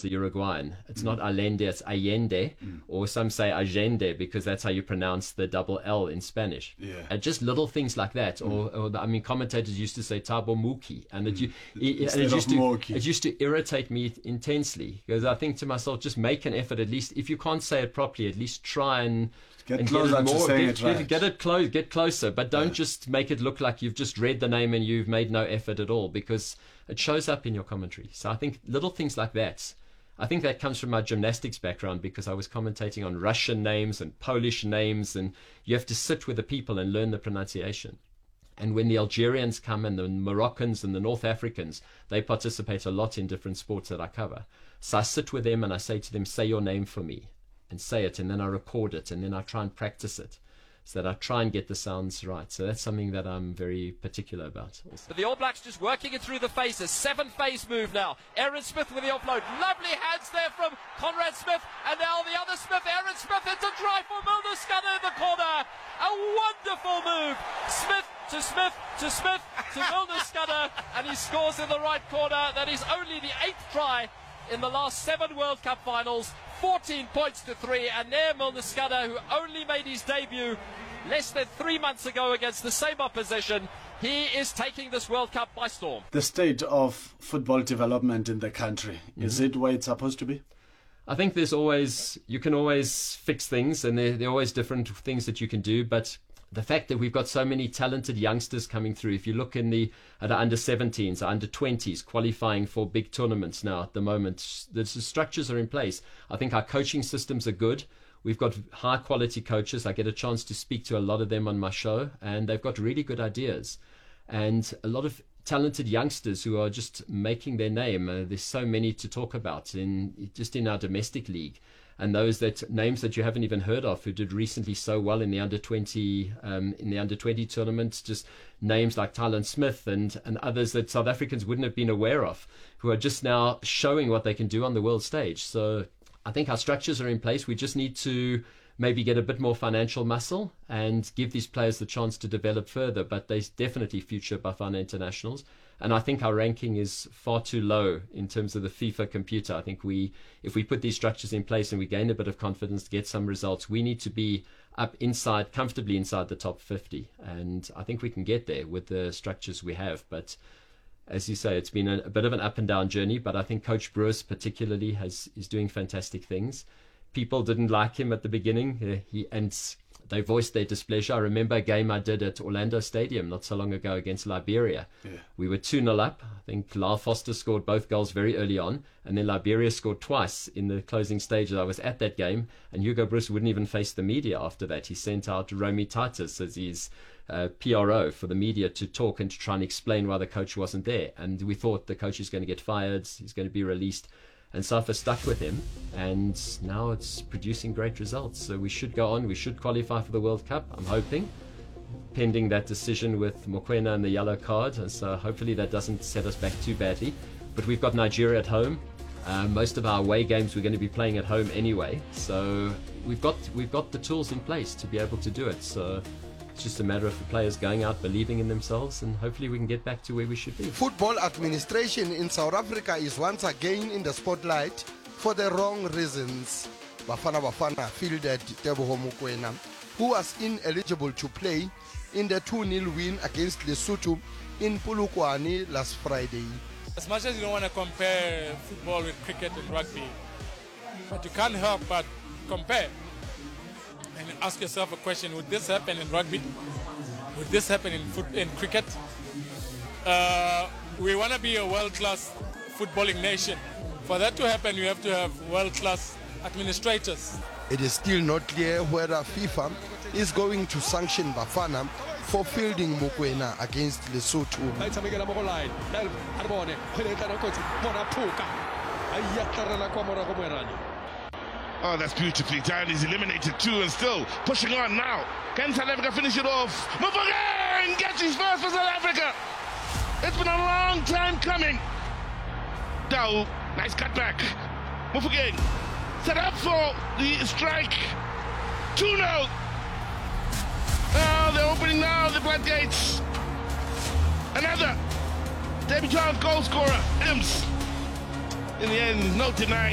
the Uruguayan. It's not Allende, it's Allende, or some say Allende because that's how you pronounce the double L in Spanish. And just little things like that. Commentators used to say Thabo Mbeki, and it used to irritate me intensely because I think to myself, just make an effort at least. If you can't say it properly, at least try and get closer to saying it right. Get closer, but don't just make it look like you've just read the name and you've made no effort at all, because it shows up in your commentary. So I think little things like that. I think that comes from my gymnastics background, because I was commentating on Russian names and Polish names, and you have to sit with the people and learn the pronunciation. And when the Algerians come and the Moroccans and the North Africans, they participate a lot in different sports that I cover. So I sit with them and I say to them, say your name for me, and say it, and then I record it, and then I try and practice it, so that I try and get the sounds right. So that's something that I'm very particular about also. But the All Blacks just working it through the phases. 7-phase move now. Aaron Smith with the offload. Lovely hands there from Conrad Smith. And now the other Smith, Aaron Smith. It's a try for Milner Scudder in the corner. A wonderful move. Smith to Smith to Smith to Milner Scudder. And he scores in the right corner. That is only the 8th try in the last 7 World Cup finals. 14 points to 3, and there Milner Scudder, who only made his debut less than 3 months ago against the same opposition, he is taking this World Cup by storm. The state of football development in the country, is it where it's supposed to be? I think you can always fix things, and there are always different things that you can do, but the fact that we've got so many talented youngsters coming through, if you look at the under 17s, under 20s, qualifying for big tournaments now at the moment, the structures are in place. I think our coaching systems are good. We've got high quality coaches. I get a chance to speak to a lot of them on my show, and they've got really good ideas. And a lot of talented youngsters who are just making their name. There's so many to talk about in our domestic league. And those names that you haven't even heard of, who did recently so well in the under 20 tournament, just names like Tylan Smith and others that South Africans wouldn't have been aware of, who are just now showing what they can do on the world stage. So I think our structures are in place. We just need to maybe get a bit more financial muscle and give these players the chance to develop further. But there's definitely future Bafana internationals. And I think our ranking is far too low in terms of the FIFA computer. I think if we put these structures in place and we gain a bit of confidence to get some results, we need to be up comfortably inside the top 50. And I think we can get there with the structures we have. But as you say, it's been a bit of an up and down journey. But I think Coach Brewis particularly is doing fantastic things. People didn't like him at the beginning, and they voiced their displeasure. I remember a game I did at Orlando Stadium not so long ago against Liberia. We were 2-0 up. I think Lyle Foster scored both goals very early on, and then Liberia scored twice in the closing stages. I was at that game, and Hugo Broos wouldn't even face the media after that. He sent out Romy Titus as his PRO for the media to talk and to try and explain why the coach wasn't there. And we thought the coach is going to get fired, he's going to be released. And SAFA stuck with him, and now it's producing great results. So we should go on. We should qualify for the World Cup, I'm hoping, pending that decision with Mokoena and the yellow card. And so hopefully that doesn't set us back too badly. But we've got Nigeria at home. Most of our away games we're going to be playing at home anyway. So we've got the tools in place to be able to do it. So it's just a matter of the players going out, believing in themselves, and hopefully we can get back to where we should be. Football administration in South Africa is once again in the spotlight for the wrong reasons. Bafana fielded Teboho Mokoena, who was ineligible to play in the 2-0 win against Lesotho in Polokwane last Friday. As much as you don't want to compare football with cricket and rugby, but you can't help but compare. And ask yourself a question: would this happen in rugby? Would this happen in cricket? We want to be a world-class footballing nation. For that to happen, you have to have world-class administrators. It is still not clear whether FIFA is going to sanction Bafana for fielding Mokoena against Lesotho. Oh, that's beautifully done. He's eliminated 2 and still pushing on now. Can South Africa finish it off? Move again! Gets his first for South Africa. It's been a long time coming. Dau, nice cutback. Move again. Set up for the strike. 2-0. Oh, they're opening now, the floodgates. Another debutant goal scorer, Imps. In the end, no denying.